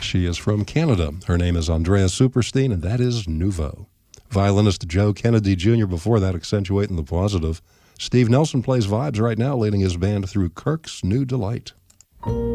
She is from Canada. Her name is Andrea Superstein, and that is Nouveau. Violinist Joe Kennedy Jr. before that, accentuating the positive. Steve Nelson plays vibes right now, leading his band through Kirk's New Delight.